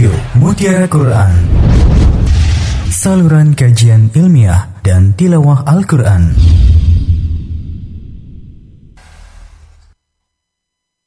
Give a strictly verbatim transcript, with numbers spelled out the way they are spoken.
Radio Mutiara Quran. Saluran kajian ilmiah dan tilawah Al-Quran.